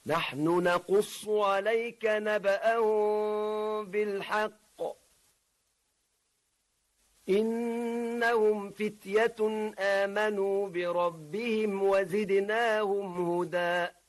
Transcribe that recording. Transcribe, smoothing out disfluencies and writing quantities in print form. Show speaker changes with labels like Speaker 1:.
Speaker 1: نحن نقص عليك نبأهم بالحق إنهم فتية آمنوا بربهم وزدناهم هدى